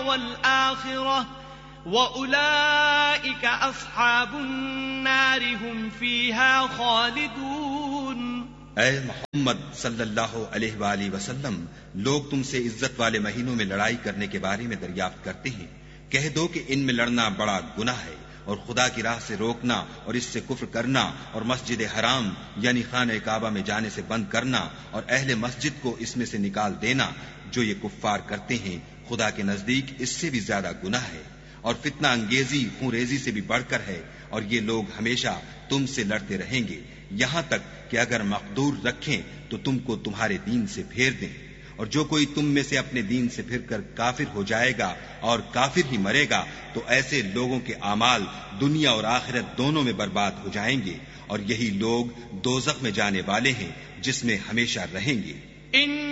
वल आखिरह व उलाइक अस्हाबुन नार हुम फीहा खालिदून। ऐ मोहम्मद सल्लल्लाहु अलैहि वसल्लम, लोग तुमसे इज्जत वाले महीनों में लड़ाई करने के बारे में दरियाफ्त करते हैं। कह दो कि इनमें लड़ना बड़ा गुनाह है, और खुदा की राह से रोकना और इससे कुफ्र करना और मस्जिद हराम यानी खाने काबा में जाने से बंद करना और अहले मस्जिद को इसमें से निकाल देना, जो ये कुफ्फार करते हैं, खुदा के नजदीक इससे भी ज्यादा गुनाह है। और फितना अंगेजी खूंरेजी से भी बढ़कर है, और ये लोग हमेशा तुमसे लड़ते रहेंगे, यहां तक कि अगर मकदूर रखें तो तुमको तुम्हारे दीन से फेर दें। और जो कोई तुम में से अपने दीन से फिरकर काफिर हो जाएगा और काफिर ही मरेगा, तो ऐसे लोगों के आमाल दुनिया और आखिरत दोनों में बर्बाद हो जाएंगे, और यही लोग दोज़ख में जाने वाले हैं, जिसमें हमेशा रहेंगे।